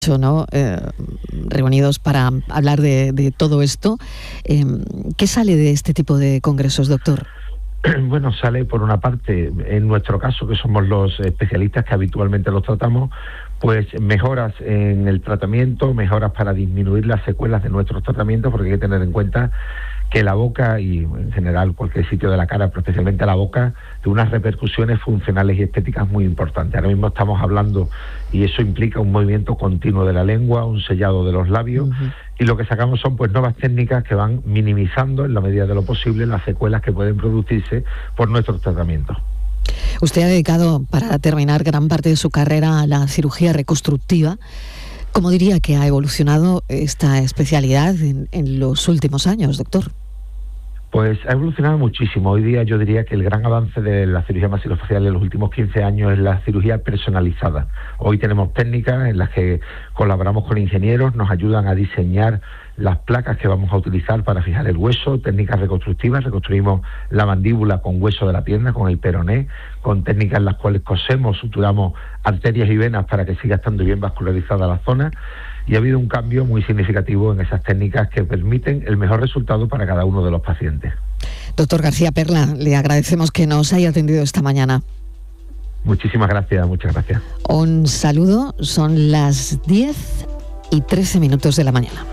¿no? Reunidos para hablar de todo esto. ¿Qué sale de este tipo de congresos, doctor? Bueno, sale por una parte, en nuestro caso, que somos los especialistas que habitualmente los tratamos, pues mejoras en el tratamiento, mejoras para disminuir las secuelas de nuestros tratamientos, porque hay que tener en cuenta que la boca y en general cualquier sitio de la cara, pero especialmente la boca, de unas repercusiones funcionales y estéticas muy importantes. Ahora mismo estamos hablando, y eso implica un movimiento continuo de la lengua, un sellado de los labios, y lo que sacamos son pues nuevas técnicas que van minimizando en la medida de lo posible las secuelas que pueden producirse por nuestros tratamientos. Usted ha dedicado, para terminar, gran parte de su carrera a la cirugía reconstructiva. ¿Cómo diría que ha evolucionado esta especialidad en los últimos años, doctor? Pues ha evolucionado muchísimo. Hoy día yo diría que el gran avance de la cirugía maxilofacial en los últimos 15 años es la cirugía personalizada. Hoy tenemos técnicas en las que colaboramos con ingenieros, nos ayudan a diseñar las placas que vamos a utilizar para fijar el hueso, técnicas reconstructivas, reconstruimos la mandíbula con hueso de la pierna, con el peroné, con técnicas en las cuales cosemos, suturamos arterias y venas para que siga estando bien vascularizada la zona. Y ha habido un cambio muy significativo en esas técnicas que permiten el mejor resultado para cada uno de los pacientes. Doctor García Perla, le agradecemos que nos haya atendido esta mañana. Muchísimas gracias, muchas gracias. Un saludo, son las 10:13 de la mañana.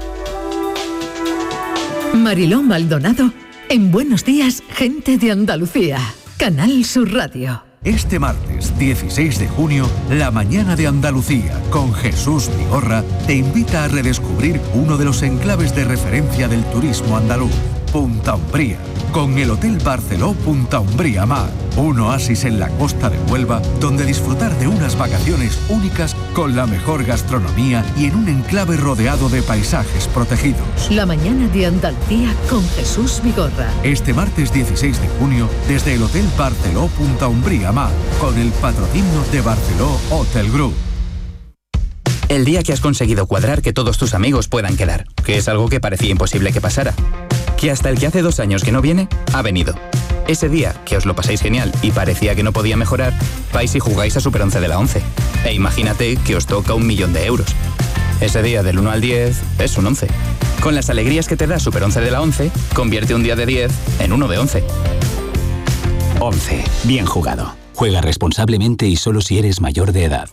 Mariló Maldonado, en Buenos Días, Gente de Andalucía, Canal Sur Radio. Este martes 16 de junio, La Mañana de Andalucía, con Jesús Vigorra, te invita a redescubrir uno de los enclaves de referencia del turismo andaluz, Punta Umbría, con el Hotel Barceló Punta Umbría Mar, un oasis en la costa de Huelva, donde disfrutar de unas vacaciones únicas con la mejor gastronomía y en un enclave rodeado de paisajes protegidos. La Mañana de Andalucía con Jesús Vigorra. Este martes 16 de junio, desde el Hotel Barceló Punta Umbría Mar, con el patrocinio de Barceló Hotel Group. El día que has conseguido cuadrar que todos tus amigos puedan quedar, que es algo que parecía imposible que pasara. Que hasta el que hace 2 años que no viene, ha venido. Ese día que os lo pasáis genial y parecía que no podía mejorar, vais y jugáis a Super 11 de la 11. E imagínate que os toca 1.000.000 de euros. Ese día del 1 al 10 es un 11. Con las alegrías que te da Super 11 de la 11, convierte un día de 10 en uno de 11. 11. Bien jugado. Juega responsablemente y solo si eres mayor de edad.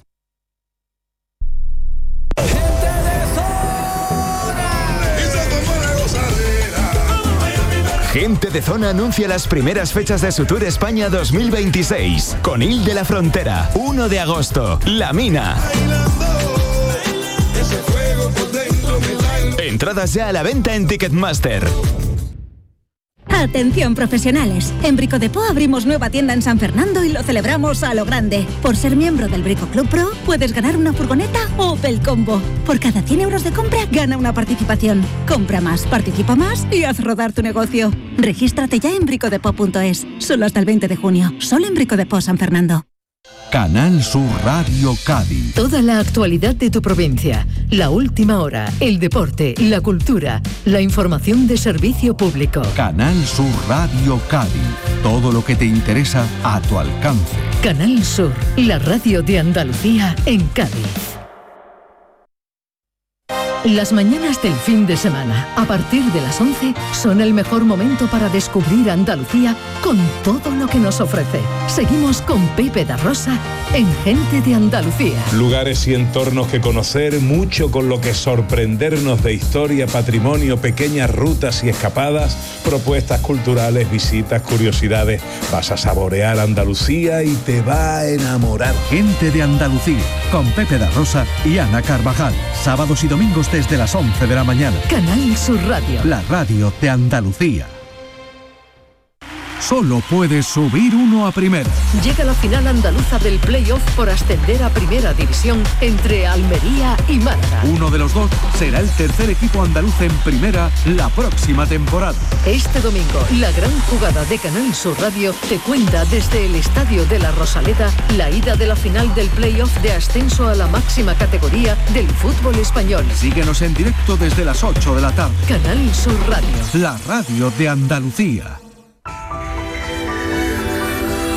Gente de Zona anuncia las primeras fechas de su Tour España 2026. Conil de la Frontera, 1 de agosto. La Mina. Entradas ya a la venta en Ticketmaster. Atención profesionales, en Brico Depot abrimos nueva tienda en San Fernando y lo celebramos a lo grande. Por ser miembro del Brico Club Pro, puedes ganar una furgoneta Opel Combo. Por cada 100 euros de compra, gana una participación. Compra más, participa más y haz rodar tu negocio. Regístrate ya en bricodepot.es, solo hasta el 20 de junio, solo en Brico Depot San Fernando. Canal Sur Radio Cádiz. Toda la actualidad de tu provincia, la última hora, el deporte, la cultura, la información de servicio público. Canal Sur Radio Cádiz. Todo lo que te interesa a tu alcance. Canal Sur, la radio de Andalucía en Cádiz. Las mañanas del fin de semana, a partir de las 11, son el mejor momento para descubrir Andalucía con todo lo que nos ofrece. Seguimos con Pepe da Rosa en Gente de Andalucía. Lugares y entornos que conocer, mucho con lo que sorprendernos de historia, patrimonio, pequeñas rutas y escapadas, propuestas culturales, visitas, curiosidades. Vas a saborear Andalucía y te va a enamorar. Gente de Andalucía, con Pepe da Rosa y Ana Carvajal. Sábados y domingos desde las 11 de la mañana. Canal Sur Radio. La radio de Andalucía. Solo puedes subir uno a primera. Llega la final andaluza del play-off por ascender a primera división entre Almería y Málaga. Uno de los dos será el tercer equipo andaluz en primera la próxima temporada. Este domingo, la gran jugada de Canal Sur Radio te cuenta desde el Estadio de la Rosaleda la ida de la final del play-off de ascenso a la máxima categoría del fútbol español. Síguenos en directo desde las 8 de la tarde. Canal Sur Radio. La radio de Andalucía.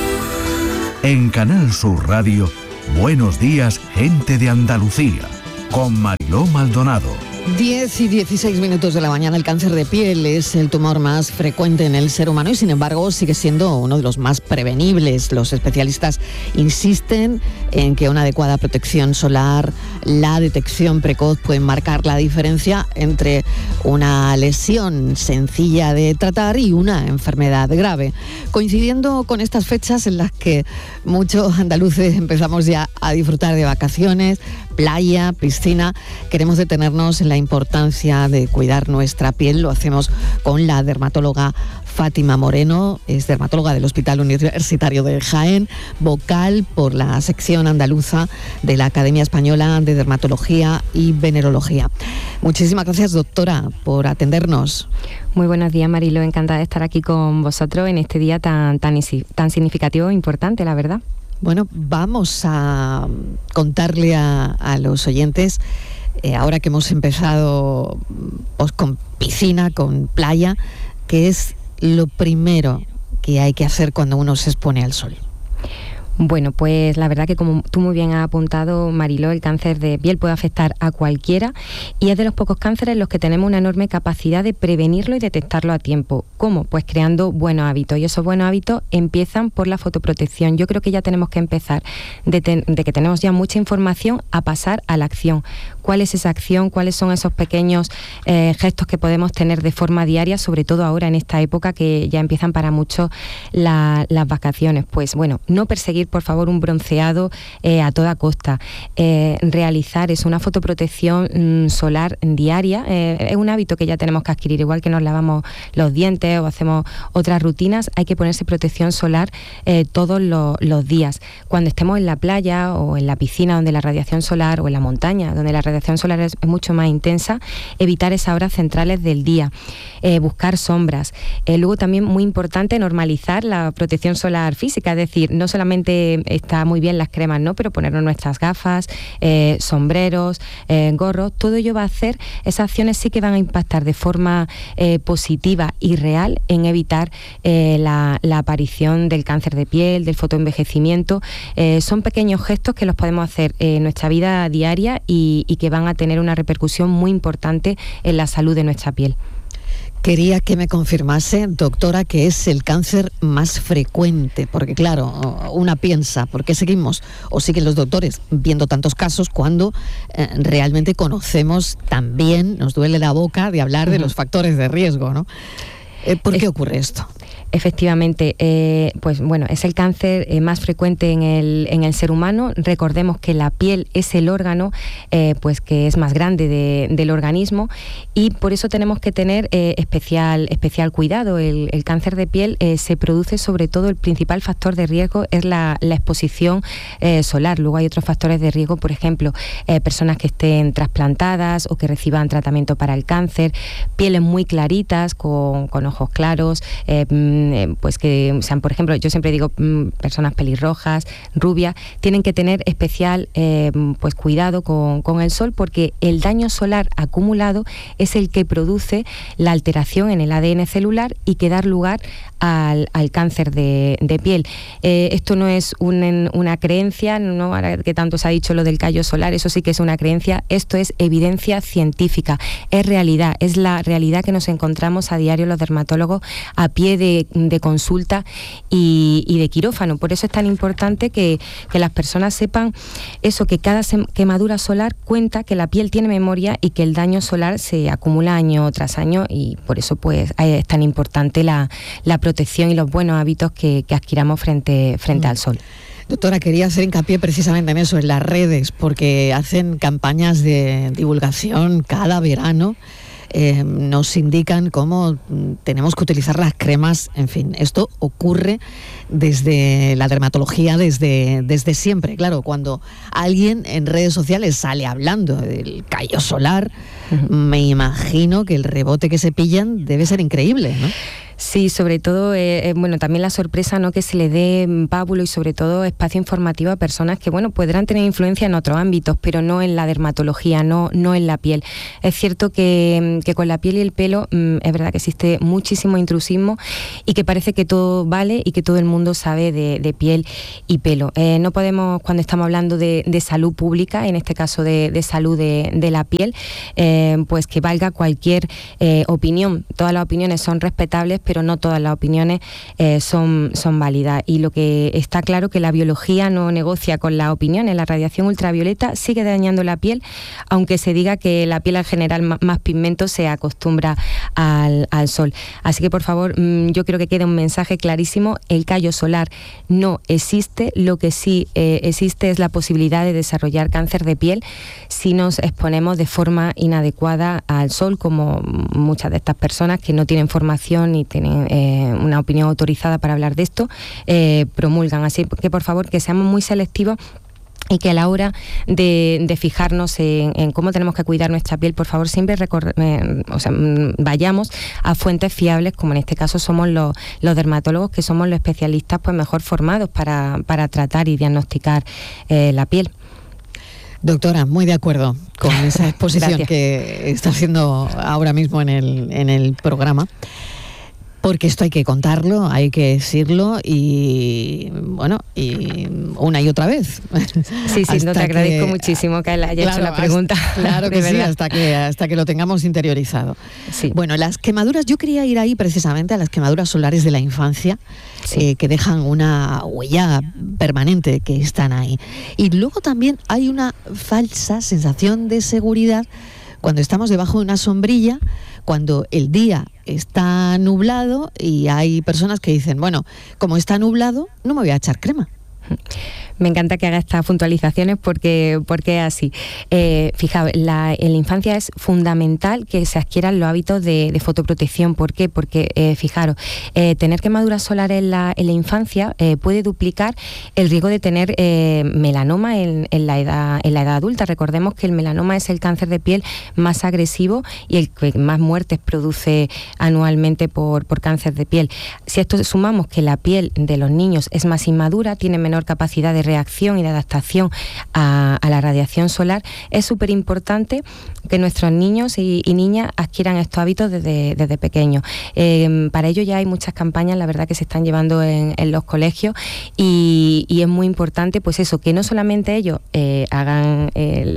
En Canal Sur Radio, Buenos Días, Gente de Andalucía, con Mariló Maldonado. 10 y 16 minutos de la mañana. El cáncer de piel es el tumor más frecuente en el ser humano y sin embargo sigue siendo uno de los más prevenibles. Los especialistas insisten en que una adecuada protección solar, la detección precoz pueden marcar la diferencia entre una lesión sencilla de tratar y una enfermedad grave. Coincidiendo con estas fechas en las que muchos andaluces empezamos ya a disfrutar de vacaciones, playa, piscina, queremos detenernos en la importancia de cuidar nuestra piel. Lo hacemos con la dermatóloga Fátima Moreno, es dermatóloga del Hospital Universitario de Jaén, vocal por la sección andaluza de la Academia Española de Dermatología y Venerología. Muchísimas gracias, doctora, por atendernos. Muy buenos días, Mariló, encantada de estar aquí con vosotros en este día tan significativo e importante, la verdad. Bueno, vamos a contarle a los oyentes, ahora que hemos empezado pues, con piscina, con playa, qué es lo primero que hay que hacer cuando uno se expone al sol. Bueno, pues la verdad que como tú muy bien has apuntado, Mariló, el cáncer de piel puede afectar a cualquiera y es de los pocos cánceres en los que tenemos una enorme capacidad de prevenirlo y detectarlo a tiempo. ¿Cómo? Pues creando buenos hábitos, y esos buenos hábitos empiezan por la fotoprotección. Yo creo que ya tenemos que empezar de que tenemos ya mucha información a pasar a la acción. ¿Cuál es esa acción? ¿Cuáles son esos pequeños gestos que podemos tener de forma diaria, sobre todo ahora en esta época que ya empiezan para muchos las vacaciones? Pues bueno, no perseguir por favor un bronceado a toda costa, realizar una fotoprotección solar diaria, es un hábito que ya tenemos que adquirir, igual que nos lavamos los dientes o hacemos otras rutinas, hay que ponerse protección solar todos los días. Cuando estemos en la playa o en la piscina donde la radiación solar, o en la montaña donde la radiación solar es mucho más intensa, evitar esas horas centrales del día, buscar sombras. Luego también muy importante normalizar la protección solar física, es decir, no solamente está muy bien las cremas, ¿no?, pero ponernos nuestras gafas, sombreros, gorros, todo ello va a hacer, esas acciones sí que van a impactar de forma positiva y real en evitar la aparición del cáncer de piel, del fotoenvejecimiento. Son pequeños gestos que los podemos hacer en nuestra vida diaria y que van a tener una repercusión muy importante en la salud de nuestra piel. Quería que me confirmase, doctora, que es el cáncer más frecuente, porque claro, una piensa, ¿por qué seguimos o siguen los doctores viendo tantos casos cuando realmente conocemos también, nos duele la boca de hablar de los factores de riesgo, ¿no? ¿Por qué ocurre esto? Efectivamente, pues bueno, es el cáncer más frecuente en el ser humano. Recordemos que la piel es el órgano pues que es más grande del organismo y por eso tenemos que tener especial cuidado. El cáncer de piel se produce sobre todo, el principal factor de riesgo es la exposición solar. Luego hay otros factores de riesgo, por ejemplo, personas que estén trasplantadas o que reciban tratamiento para el cáncer, pieles muy claritas con ojos claros, pues que sean, por ejemplo, yo siempre digo personas pelirrojas, rubias, tienen que tener especial pues cuidado con el sol, porque el daño solar acumulado es el que produce la alteración en el ADN celular y que da lugar al cáncer de piel. Esto no es una creencia, ¿no? Ahora que tanto se ha dicho lo del callo solar, eso sí que es una creencia, esto es evidencia científica, es realidad, es la realidad que nos encontramos a diario los dermatólogos a pie de consulta y de quirófano. Por eso es tan importante que las personas sepan eso, que cada quemadura solar cuenta, que la piel tiene memoria y que el daño solar se acumula año tras año, y por eso pues es tan importante la protección y los buenos hábitos que adquiramos frente al sol. Doctora, quería hacer hincapié precisamente en eso, en las redes, porque hacen campañas de divulgación cada verano. Nos indican cómo tenemos que utilizar las cremas, en fin, esto ocurre desde la dermatología, desde siempre. Claro, cuando alguien en redes sociales sale hablando del callo solar, me imagino que el rebote que se pillan debe ser increíble, ¿no? Sí, sobre todo, bueno, también la sorpresa, ¿no?, que se le dé pábulo y sobre todo espacio informativo a personas que, bueno, podrán tener influencia en otros ámbitos, pero no en la dermatología, no en la piel. Es cierto que con la piel y el pelo es verdad que existe muchísimo intrusismo y que parece que todo vale y que todo el mundo sabe de piel y pelo. No podemos, cuando estamos hablando de salud pública, en este caso de salud de la piel, pues que valga cualquier opinión. Todas las opiniones son respetables, pero no todas las opiniones son válidas. Y lo que está claro que la biología no negocia con las opiniones. La radiación ultravioleta sigue dañando la piel, aunque se diga que la piel al generar más pigmento se acostumbra al sol. Así que, por favor, yo creo que queda un mensaje clarísimo: el callo solar no existe. Lo que sí existe es la posibilidad de desarrollar cáncer de piel si nos exponemos de forma inadecuada al sol, como muchas de estas personas que no tienen formación ni tienen una opinión autorizada para hablar de esto promulgan. Así que, por favor, que seamos muy selectivos y que a la hora de fijarnos en cómo tenemos que cuidar nuestra piel, por favor, siempre vayamos a fuentes fiables, como en este caso somos los dermatólogos, que somos los especialistas pues mejor formados para tratar y diagnosticar la piel. Doctora, muy de acuerdo con esa exposición que está haciendo ahora mismo en el programa. Porque esto hay que contarlo, hay que decirlo y, bueno, y una y otra vez. Sí, no, te agradezco muchísimo que haya hecho la pregunta. Claro que sí, hasta que lo tengamos interiorizado. Sí. Bueno, las quemaduras, yo quería ir ahí precisamente a las quemaduras solares de la infancia, sí, que dejan una huella permanente, que están ahí. Y luego también hay una falsa sensación de seguridad cuando estamos debajo de una sombrilla, cuando el día está nublado y hay personas que dicen, bueno, como está nublado, no me voy a echar crema. Me encanta que haga estas puntualizaciones porque es así. Fijaos, en la infancia es fundamental que se adquieran los hábitos de fotoprotección. ¿Por qué? Porque, fijaros, tener quemaduras solares en la infancia puede duplicar el riesgo de tener melanoma en la edad adulta. Recordemos que el melanoma es el cáncer de piel más agresivo y el que más muertes produce anualmente por cáncer de piel. Si a esto sumamos que la piel de los niños es más inmadura, tiene menor capacidad de reacción y de adaptación a la radiación solar, es súper importante que nuestros niños y niñas adquieran estos hábitos desde pequeños. Para ello ya hay muchas campañas, la verdad, que se están llevando en los colegios y es muy importante, pues eso, que no solamente ellos hagan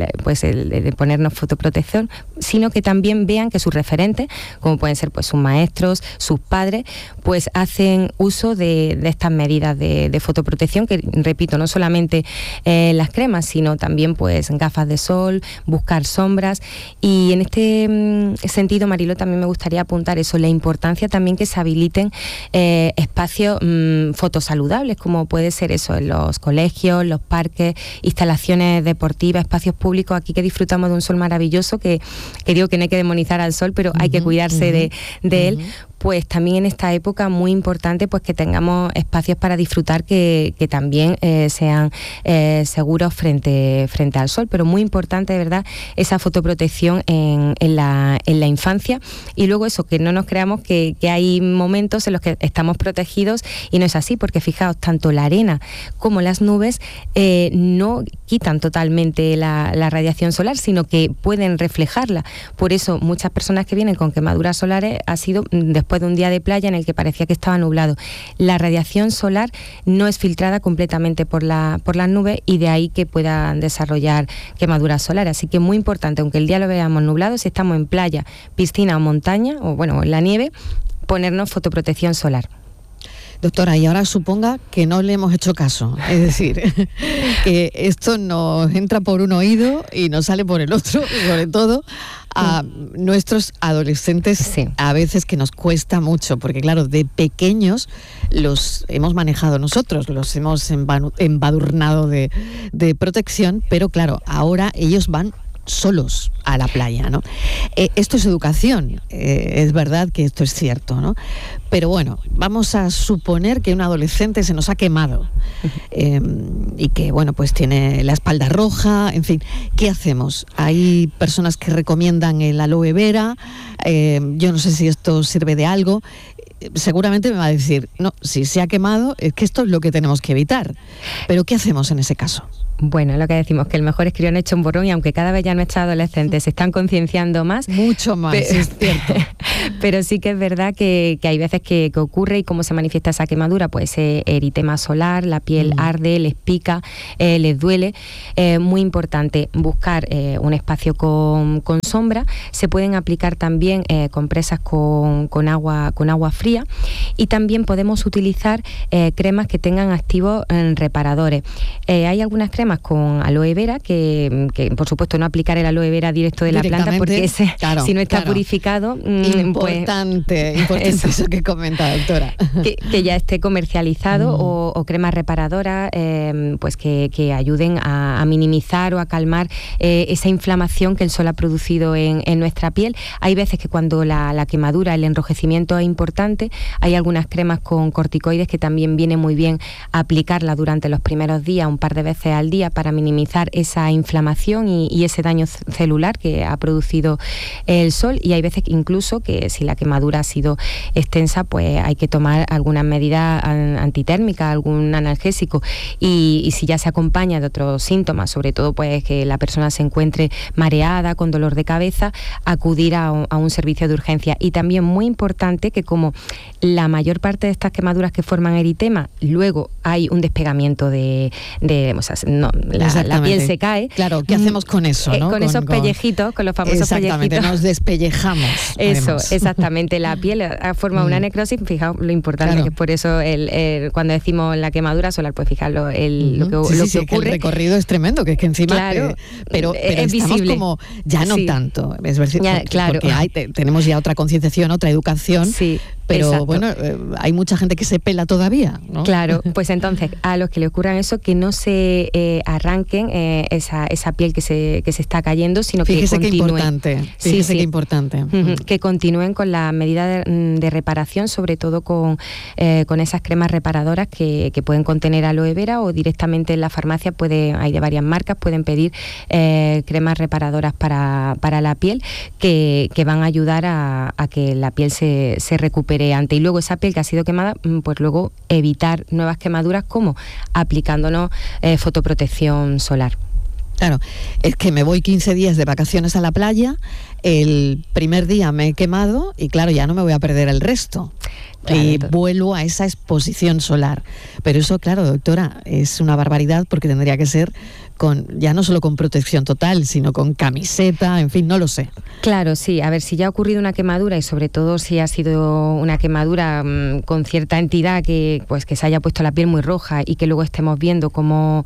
de ponernos fotoprotección, sino que también vean que sus referentes, como pueden ser pues sus maestros, sus padres, pues hacen uso de estas medidas de fotoprotección, que repito, no solamente las cremas, sino también pues gafas de sol, buscar sombras. Y en este sentido, Mariló, también me gustaría apuntar eso, la importancia también que se habiliten espacios fotosaludables, como puede ser eso en los colegios, los parques, instalaciones deportivas, espacios públicos, aquí que disfrutamos de un sol maravilloso, que digo que no hay que demonizar al sol, pero hay que cuidarse de él. Pues también en esta época muy importante pues que tengamos espacios para disfrutar que también sean seguros frente al sol, pero muy importante de verdad esa fotoprotección en la infancia. Y luego eso, que no nos creamos que hay momentos en los que estamos protegidos y no es así, porque fijaos, tanto la arena como las nubes no quitan totalmente la radiación solar, sino que pueden reflejarla. Por eso muchas personas que vienen con quemaduras solares ha sido después de un día de playa en el que parecía que estaba nublado. La radiación solar no es filtrada completamente por las nubes y de ahí que puedan desarrollar quemaduras solares. Así que muy importante, aunque el día lo veamos nublado, si estamos en playa, piscina o montaña, o bueno, en la nieve, ponernos fotoprotección solar. Doctora, y ahora suponga que no le hemos hecho caso, es decir, que esto nos entra por un oído y nos sale por el otro, sobre todo a nuestros adolescentes, sí, a veces que nos cuesta mucho, porque claro, de pequeños los hemos manejado nosotros, los hemos embadurnado de protección, pero claro, ahora ellos van solos a la playa, ¿no? Esto es educación, es verdad que esto es cierto, ¿no? Pero bueno, vamos a suponer que un adolescente se nos ha quemado y que, bueno, pues tiene la espalda roja, en fin, ¿qué hacemos? Hay personas que recomiendan el aloe vera, yo no sé si esto sirve de algo. seguramente me va a decir, no, si se ha quemado, es que esto es lo que tenemos que evitar. Pero ¿qué hacemos en ese caso? Bueno, lo que decimos, que el mejor es que han hecho un borrón, y aunque cada vez ya nuestros adolescentes se están concienciando más. Mucho más, es cierto. Pero sí que es verdad que hay veces que ocurre, y cómo se manifiesta esa quemadura, pues eritema solar, la piel arde, les pica, les duele. Muy importante buscar un espacio con sombra. Se pueden aplicar también compresas con agua fría, y también podemos utilizar cremas que tengan activos reparadores. Hay algunas cremas con aloe vera que por supuesto no aplicar el aloe vera directo de la planta, porque ese, claro, si no está purificado, importante eso que comenta, doctora, que ya esté comercializado, o cremas reparadoras pues que ayuden a minimizar o a calmar esa inflamación que el sol ha producido en nuestra piel. Hay veces que cuando la quemadura, el enrojecimiento es importante, hay algunas cremas con corticoides que también viene muy bien aplicarla durante los primeros días, un par de veces al día, para minimizar esa inflamación y ese daño celular que ha producido el sol. Y hay veces incluso que si la quemadura ha sido extensa, pues hay que tomar algunas medidas antitérmicas, algún analgésico, y si ya se acompaña de otros síntomas, sobre todo pues que la persona se encuentre mareada, con dolor de cabeza, acudir a un servicio de urgencia. Y también muy importante que, como la mayor parte de estas quemaduras que forman eritema, luego hay un despegamiento la piel se cae. Claro, ¿qué hacemos con eso? ¿no? Con esos pellejitos, con los famosos pellejitos. Nos despellejamos. Eso, exactamente. La piel forma una necrosis. Fijaos lo importante que es, por eso cuando decimos la quemadura solar, pues fijaos lo que ocurre. Que el recorrido es tremendo, que es que encima... Claro, pero es estamos visible. Como ya no tanto. Es decir, claro. Porque tenemos ya otra concienciación, otra educación. Sí. Pero exacto. Bueno, hay mucha gente que se pela todavía, ¿no? Claro, pues entonces a los que le ocurran eso, que no se arranquen esa piel que se está cayendo, sino Fíjese que continúen. Fíjese qué importante. Que continúen con la medida de reparación, sobre todo con esas cremas reparadoras que pueden contener aloe vera, o directamente en la farmacia hay de varias marcas, pueden pedir cremas reparadoras para la piel que van a ayudar a que la piel se recupere antes. Y luego esa piel que ha sido quemada, pues luego evitar nuevas quemaduras, como aplicándonos fotoprotección solar. Claro, es que me voy 15 días de vacaciones a la playa, el primer día me he quemado y claro, ya no me voy a perder el resto. Claro, y vuelvo a esa exposición solar. Pero eso, claro, doctora, es una barbaridad, porque tendría que ser ya no solo con protección total, sino con camiseta, en fin, no lo sé. Claro, sí. A ver, si ya ha ocurrido una quemadura, y sobre todo si ha sido una quemadura con cierta entidad que se haya puesto la piel muy roja, y que luego estemos viendo cómo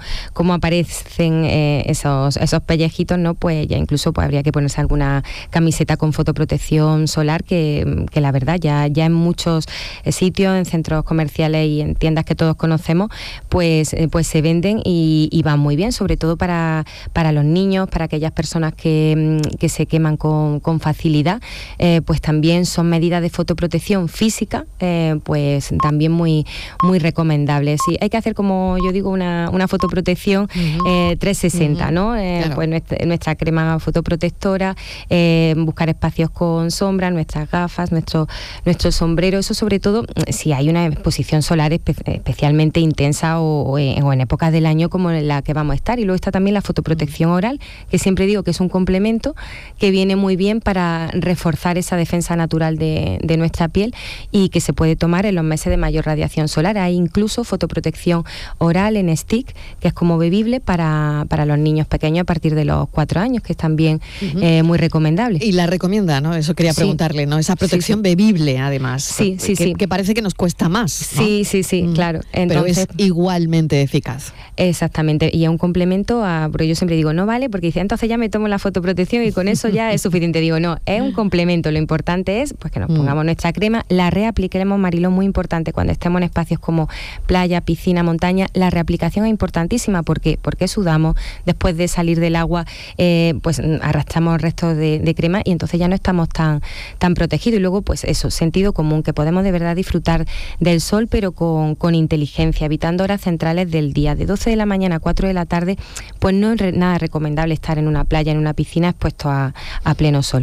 aparecen esos pellejitos, ¿no? Pues ya incluso habría que ponerse alguna camiseta con fotoprotección solar, que la verdad ya en muchos sitios, en centros comerciales y en tiendas que todos conocemos, pues se venden y van muy bien, sobre todo para los niños, para aquellas personas que se queman con facilidad. Pues también son medidas de fotoprotección física, pues también muy, muy recomendables. Sí, hay que hacer, como yo digo, una fotoprotección 360, ¿no? Claro. Pues nuestra crema fotoprotectora, buscar espacios con sombra, nuestras gafas, nuestro sombrero. Eso, sobre todo si hay una exposición solar especialmente intensa o en épocas del año como en la que vamos a estar. Y luego está también la fotoprotección oral, que siempre digo que es un complemento que viene muy bien para reforzar esa defensa natural de nuestra piel, y que se puede tomar en los meses de mayor radiación solar. Hay incluso fotoprotección oral en stick, que es como bebible para los niños pequeños a partir de los 4 años, que es también muy recomendable. Y la recomienda, ¿no? Eso quería preguntarle, ¿no? Esa protección bebible, además. Sí. Que parece que nos cuesta más, ¿no? Sí, claro. Entonces, pero es igualmente eficaz. Exactamente, y es un complemento porque yo siempre digo, no vale, porque dice, entonces ya me tomo la fotoprotección y con eso ya es suficiente. Digo, no, es un complemento. Lo importante es pues que nos pongamos nuestra crema, la reapliquemos, Mariló, muy importante cuando estemos en espacios como playa, piscina, montaña. La reaplicación es importantísima. Porque sudamos, después de salir del agua, pues arrastramos restos de crema, y entonces ya no estamos tan protegidos. Y luego, pues eso, sentido común, que podemos de verdad disfrutar del sol, pero con inteligencia, evitando horas centrales del día. De 12 de la mañana a 4 de la tarde, pues no es nada recomendable estar en una playa, en una piscina, expuesto a pleno sol.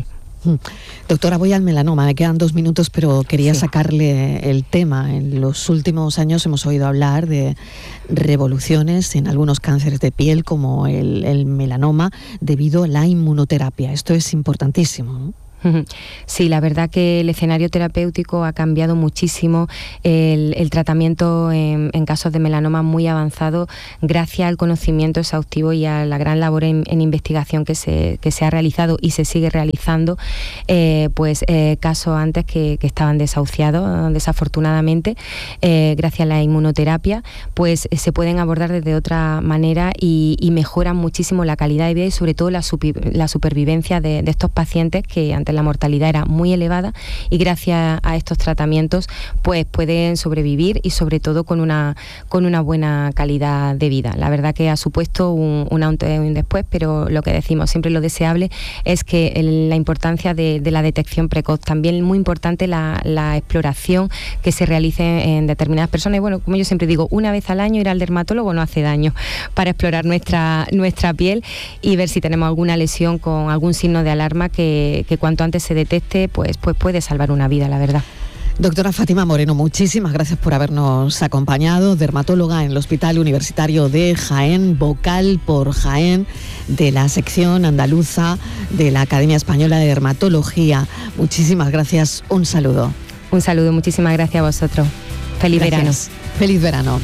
Doctora, voy al melanoma, me quedan 2 minutos, pero quería sacarle el tema. En los últimos años hemos oído hablar de revoluciones en algunos cánceres de piel, como el melanoma, debido a la inmunoterapia. Esto es importantísimo, ¿no? Sí, la verdad que el escenario terapéutico ha cambiado muchísimo, el tratamiento en casos de melanoma muy avanzado, gracias al conocimiento exhaustivo y a la gran labor en investigación que se ha realizado y se sigue realizando, casos antes que estaban desahuciados, desafortunadamente, gracias a la inmunoterapia, pues se pueden abordar desde otra manera y mejoran muchísimo la calidad de vida y sobre todo la supervivencia de estos pacientes que antes la mortalidad era muy elevada, y gracias a estos tratamientos pues pueden sobrevivir y sobre todo con una buena calidad de vida. La verdad que ha supuesto un antes y un después, pero lo que decimos siempre, lo deseable es que la importancia de la detección precoz, también muy importante la exploración que se realice en determinadas personas, y bueno, como yo siempre digo, una vez al año ir al dermatólogo no hace daño, para explorar nuestra piel y ver si tenemos alguna lesión con algún signo de alarma que cuanto antes se detecte, pues puede salvar una vida, la verdad. Doctora Fátima Moreno, muchísimas gracias por habernos acompañado, dermatóloga en el Hospital Universitario de Jaén, vocal por Jaén de la sección andaluza de la Academia Española de Dermatología. Muchísimas gracias, un saludo. Un saludo, muchísimas gracias a vosotros. Feliz verano. Feliz verano.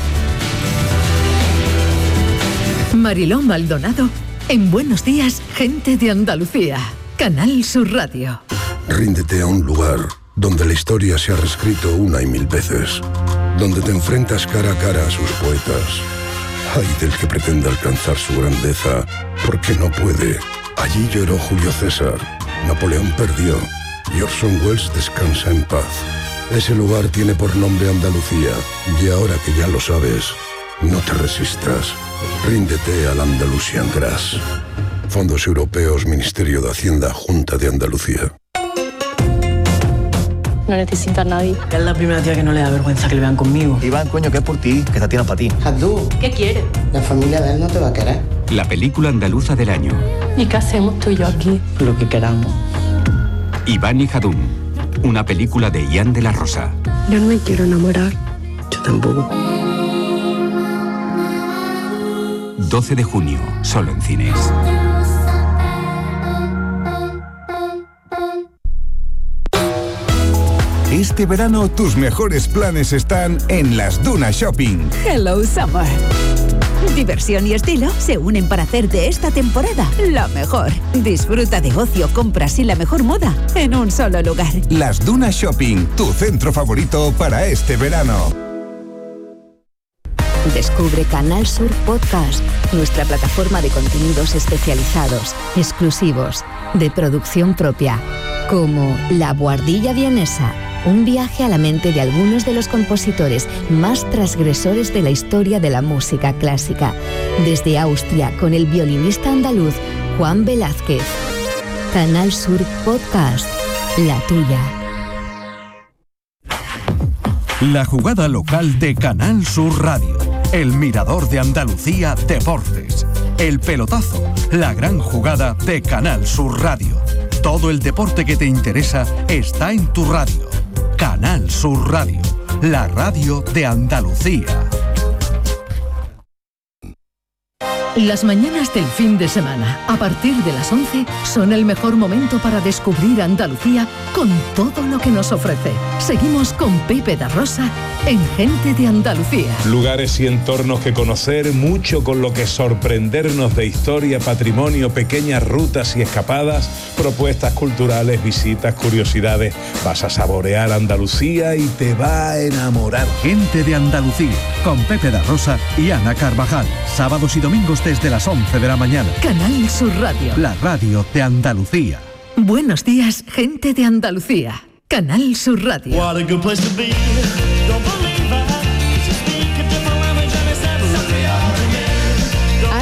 Mariló Maldonado en Buenos Días, Gente de Andalucía. Canal Sur Radio. Ríndete a un lugar donde la historia se ha reescrito una y mil veces, donde te enfrentas cara a cara a sus poetas. Ay del que pretenda alcanzar su grandeza, porque no puede. Allí lloró Julio César, Napoleón perdió y Orson Welles descansa en paz. Ese lugar tiene por nombre Andalucía, y ahora que ya lo sabes, no te resistas. Ríndete al Andalusian Grass. Fondos Europeos, Ministerio de Hacienda, Junta de Andalucía. No necesita a nadie. Es la primera tía que no le da vergüenza que le vean conmigo. Iván, coño, que es por ti, que esta tiene para ti. Jadú, ¿qué quiere? La familia de él no te va a querer. La película andaluza del año. ¿Y qué hacemos tú y yo aquí? Lo que queramos. Iván y Jadún, una película de Ian de la Rosa. Yo no me quiero enamorar. Yo tampoco. 12 de junio, solo en cines. Este verano tus mejores planes están en Las Dunas Shopping. Hello Summer. Diversión y estilo se unen para hacer de esta temporada la mejor. Disfruta de ocio, compras y la mejor moda en un solo lugar. Las Dunas Shopping, tu centro favorito para este verano. Descubre Canal Sur Podcast, nuestra plataforma de contenidos especializados, exclusivos, de producción propia, como La Buhardilla Vienesa, un viaje a la mente de algunos de los compositores más transgresores de la historia de la música clásica, desde Austria con el violinista andaluz Juan Velázquez. Canal Sur Podcast, la tuya. La jugada local de Canal Sur Radio. El Mirador de Andalucía Deportes. El pelotazo, la gran jugada de Canal Sur Radio. Todo el deporte que te interesa está en tu radio. Canal Sur Radio, la radio de Andalucía. Las mañanas del fin de semana, a partir de las 11, son el mejor momento para descubrir Andalucía con todo lo que nos ofrece. Seguimos con Pepe da Rosa en Gente de Andalucía. Lugares y entornos que conocer, mucho con lo que sorprendernos de historia, patrimonio, pequeñas rutas y escapadas, propuestas culturales, visitas, curiosidades. Vas a saborear Andalucía y te va a enamorar. Gente de Andalucía, con Pepe da Rosa y Ana Carvajal. Sábados y domingos desde las 11 de la mañana. Canal Sur Radio. La radio de Andalucía. Buenos días, Gente de Andalucía. Canal Sur Radio. What a good place to be. Don't believe I.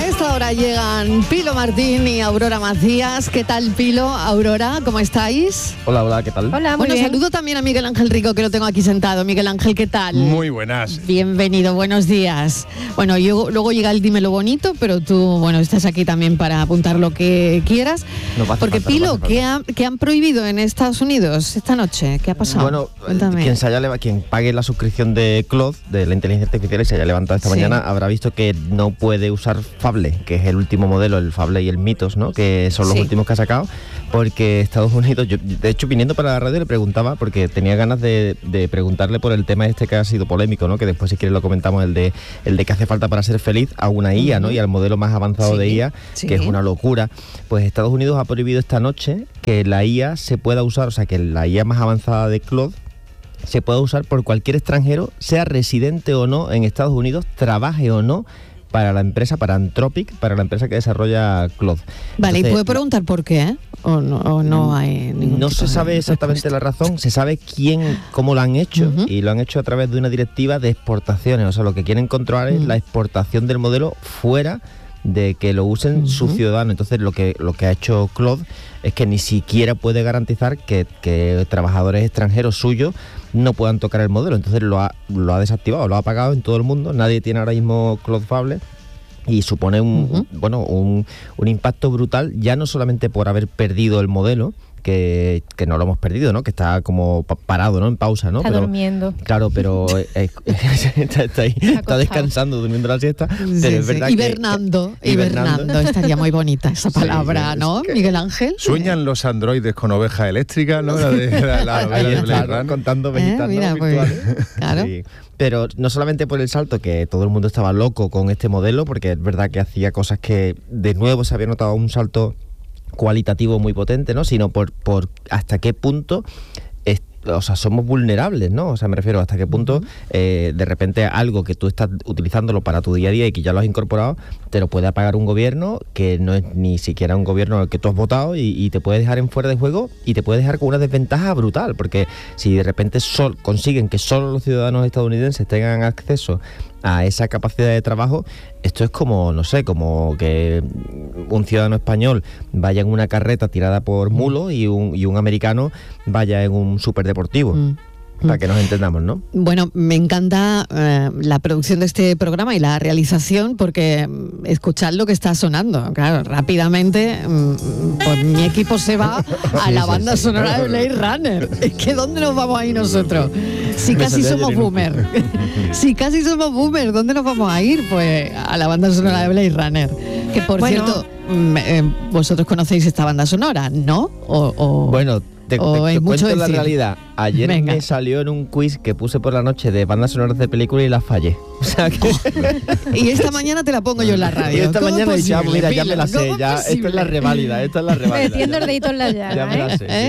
ahora llegan Pilo Martín y Aurora Macías. ¿Qué tal, Pilo? Aurora, ¿cómo estáis? Hola, ¿qué tal? Hola, muy bueno, bien. saludo también a Miguel Ángel Rico, que lo tengo aquí sentado. Miguel Ángel, ¿qué tal? Muy buenas. Bienvenido, buenos días. Bueno, luego llega el Dímelo Bonito, pero tú, bueno, estás aquí también para apuntar lo que quieras. Porque, Pilo, ¿qué han prohibido en Estados Unidos esta noche? ¿Qué ha pasado? Bueno, cuéntame. quien pague la suscripción de Claude, de la inteligencia artificial, y se haya levantado esta mañana, habrá visto que no puede usar Fable, que es el último modelo, el Fable y el Mythos, ¿no? Que son los últimos que ha sacado, porque Estados Unidos, yo de hecho viniendo para la radio le preguntaba, porque tenía ganas de preguntarle por el tema este que ha sido polémico, ¿no? Que después si quieres lo comentamos, el de que hace falta para ser feliz a una IA, ¿no? Y al modelo más avanzado de IA, que es una locura. Pues Estados Unidos ha prohibido esta noche que la IA se pueda usar, o sea, que la IA más avanzada de Claude se pueda usar por cualquier extranjero, sea residente o no en Estados Unidos, trabaje o no, para la empresa, para Anthropic, para la empresa que desarrolla Claude. Vale, entonces, ¿y puede preguntar por qué? ¿O no hay ningún No tipo se sabe de exactamente la razón, se sabe cómo lo han hecho, y lo han hecho a través de una directiva de exportaciones. O sea, lo que quieren controlar es la exportación del modelo fuera de que lo usen sus ciudadanos. Entonces lo que ha hecho Claude es que ni siquiera puede garantizar que trabajadores extranjeros suyos no puedan tocar el modelo. Entonces lo ha desactivado, lo ha apagado en todo el mundo. Nadie tiene ahora mismo Claude Fable. Y supone un impacto brutal, ya no solamente por haber perdido el modelo, que no lo hemos perdido, ¿no? Que está como parado, ¿no? En pausa, ¿no? Está durmiendo. Claro, pero está ahí, está descansando, durmiendo la siesta. Pero es verdad hibernando, estaría muy bonita esa palabra, ¿no, Miguel Ángel? Sueñan los androides con ovejas eléctricas, ¿no? Contando ovejitas, mira, ¿no? pues, virtuales. claro. Sí. Pero no solamente por el salto, que todo el mundo estaba loco con este modelo, porque es verdad que hacía cosas que de nuevo se había notado un salto cualitativo muy potente, ¿no? Sino por hasta qué punto somos vulnerables, ¿no? O sea, me refiero hasta qué punto de repente algo que tú estás utilizándolo para tu día a día y que ya lo has incorporado, te lo puede apagar un gobierno que no es ni siquiera un gobierno al que tú has votado y te puede dejar en fuera de juego y te puede dejar con una desventaja brutal, porque si de repente consiguen que solo los ciudadanos estadounidenses tengan acceso a esa capacidad de trabajo, esto es como, no sé, como que un ciudadano español vaya en una carreta tirada por mulos y un americano vaya en un superdeportivo. Para que nos entendamos, ¿no? Bueno, me encanta la producción de este programa y la realización, porque escuchad lo que está sonando. Claro, rápidamente pues mi equipo se va a la banda sonora de Blade Runner. Es que ¿dónde nos vamos a ir nosotros? Si casi somos boomer. Si casi somos boomer, ¿dónde nos vamos a ir? Pues a la banda sonora de Blade Runner. Que por cierto, vosotros conocéis esta banda sonora, ¿no? Bueno, te cuento la realidad. Ayer Venga. me salió en un quiz que puse por la noche de bandas sonoras de películas y las fallé. O sea que... Y esta mañana te la pongo yo en la radio. Y esta mañana he dicho, mira, ya me la sé, ya, posible? esta es la reválida. Metiendo el dedito en la llaga, ya me la sé.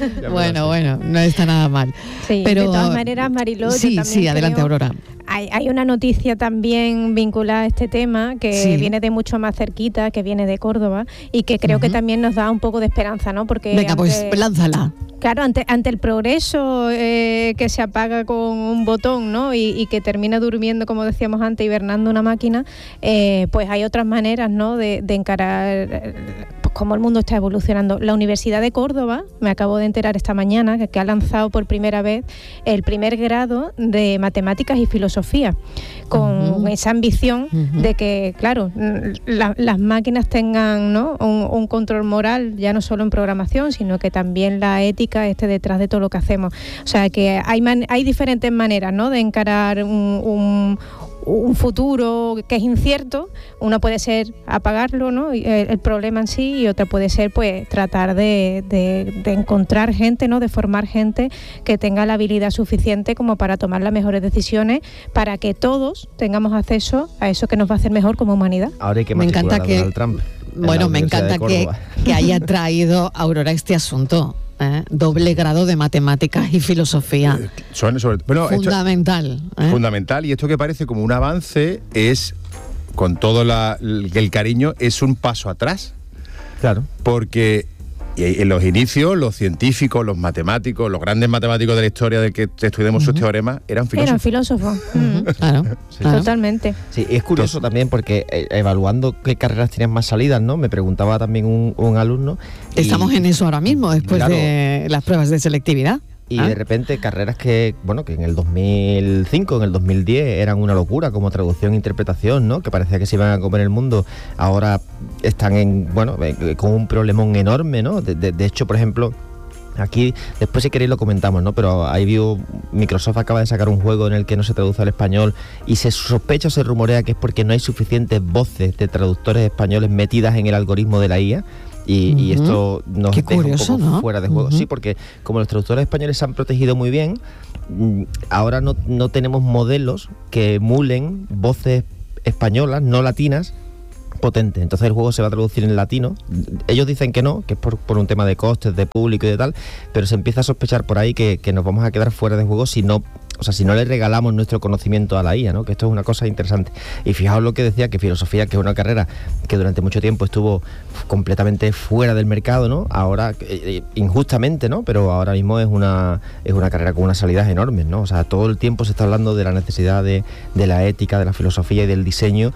Bueno, no está nada mal. Sí, pero de todas maneras, Mariló, sí, adelante, Aurora. Hay una noticia también vinculada a este tema que viene de mucho más cerquita, que viene de Córdoba y que creo que también nos da un poco de esperanza, ¿no? Porque venga, pues lánzala. Claro, ante el progreso que se apaga con un botón, ¿no? Y que termina durmiendo, como decíamos antes, hibernando una máquina, pues hay otras maneras, ¿no? De encarar pues cómo el mundo está evolucionando. La Universidad de Córdoba, me acabo de enterar esta mañana, que ha lanzado por primera vez el primer grado de matemáticas y filosofía, con esa ambición de que, claro, las máquinas tengan, ¿no? un control moral, ya no solo en programación, sino que también la ética esté detrás de todo lo que hacemos. O sea, que hay diferentes maneras, ¿no? de encarar un futuro que es incierto. Una puede ser apagarlo, ¿no? El problema en sí, y otra puede ser pues tratar de encontrar gente, ¿no? de formar gente que tenga la habilidad suficiente como para tomar las mejores decisiones, para que todos tengamos acceso a eso que nos va a hacer mejor como humanidad. Ahora hay que me encanta que Donald Trump. Bueno, me encanta que haya traído Aurora este asunto. Doble grado de matemáticas y filosofía. Fundamental. Fundamental, y esto que parece como un avance es, con todo el cariño, es un paso atrás. Claro. Porque Y en los inicios, los científicos, los matemáticos, los grandes matemáticos de la historia de que estudiemos sus teoremas, eran filósofos. Eran filósofos. Claro, totalmente. Sí, es curioso también porque evaluando qué carreras tenían más salidas, ¿no? Me preguntaba también un alumno. Estamos en eso ahora mismo, después de las pruebas de selectividad. Y de repente carreras que en el 2005, en el 2010 eran una locura, como traducción e interpretación, ¿no? Que parecía que se iban a comer el mundo, ahora están con un problemón enorme, ¿no? De hecho, por ejemplo, aquí, después si queréis lo comentamos, ¿no? Pero ahí Microsoft acaba de sacar un juego en el que no se traduce al español y se sospecha o se rumorea que es porque no hay suficientes voces de traductores españoles metidas en el algoritmo de la IA. Y esto nos deja curioso, un poco ¿no? fuera de juego. Sí, porque como los traductores españoles se han protegido muy bien, ahora no tenemos modelos que emulen voces españolas, no latinas, potentes. Entonces el juego se va a traducir en latino. Ellos dicen que no, que es por un tema de costes, de público y de tal, pero se empieza a sospechar por ahí que nos vamos a quedar fuera de juego si no le regalamos nuestro conocimiento a la IA, ¿no? Que esto es una cosa interesante. Y fijaos lo que decía, que filosofía, que es una carrera que durante mucho tiempo estuvo completamente fuera del mercado, ¿no? Ahora, injustamente, ¿no? Pero ahora mismo es una carrera con unas salidas enormes, ¿no? O sea, todo el tiempo se está hablando de la necesidad de la ética, de la filosofía y del diseño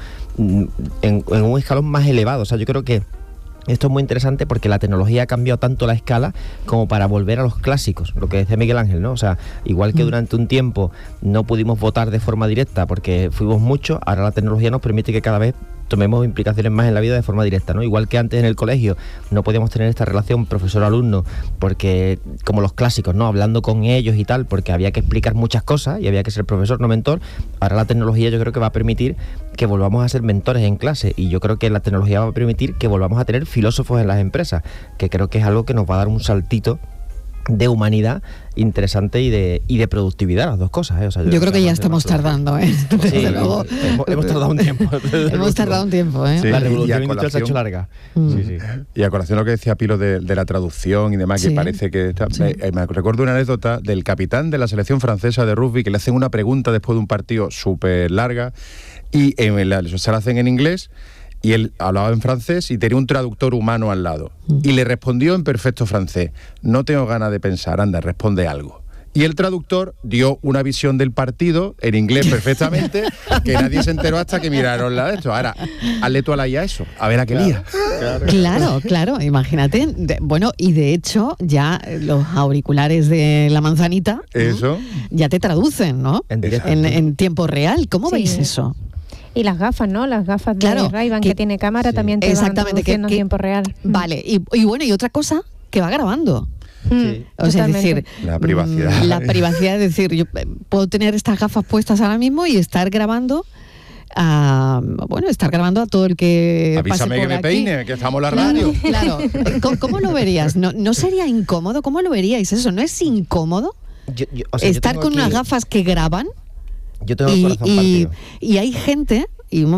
en un escalón más elevado. O sea, yo creo que esto es muy interesante porque la tecnología ha cambiado tanto la escala como para volver a los clásicos, lo que decía Miguel Ángel, ¿no? O sea, igual que durante un tiempo no pudimos votar de forma directa porque fuimos muchos, ahora la tecnología nos permite que cada vez tomemos implicaciones más en la vida de forma directa, ¿no? Igual que antes en el colegio no podíamos tener esta relación profesor-alumno porque, como los clásicos, ¿no? Hablando con ellos y tal, porque había que explicar muchas cosas y había que ser profesor, no mentor. Ahora la tecnología yo creo que va a permitir que volvamos a ser mentores en clase y yo creo que la tecnología va a permitir que volvamos a tener filósofos en las empresas, que creo que es algo que nos va a dar un saltito de humanidad interesante y de productividad, las dos cosas, ¿eh? O sea, yo creo que ya estamos tardando, ¿eh? Sí, luego, hemos tardado un tiempo. Hemos tardado un tiempo, ¿eh? Sí, la revolución industrial se ha hecho larga. Sí. Y a colación lo que decía Pilo de la traducción y demás, que parece que... me recuerdo una anécdota del capitán de la selección francesa de rugby que le hacen una pregunta después de un partido súper larga y se la hacen en inglés. Y él hablaba en francés y tenía un traductor humano al lado. Y le respondió en perfecto francés: no tengo ganas de pensar, anda, responde algo. Y el traductor dio una visión del partido en inglés perfectamente, que nadie se enteró hasta que miraron la de esto. Ahora, hazle tú a la IA eso, a ver a qué lía. Claro, imagínate. Bueno, y de hecho, ya los auriculares de la manzanita ya te traducen, ¿no? En tiempo real. ¿Cómo veis eso? Y las gafas, ¿no? Las gafas de Ray-Ban que tiene cámara también te van traduciendo en tiempo real. Vale, y bueno, y otra cosa, que va grabando. O sea, es decir, la privacidad. La privacidad, es decir, yo puedo tener estas gafas puestas ahora mismo y estar grabando a todo el que avísame que me peine, que estamos en la radio. Claro. ¿Cómo lo verías? ¿No sería incómodo? ¿Cómo lo veríais eso? ¿No es incómodo estar con unas gafas que graban? Yo tengo el corazón partido. Y hay gente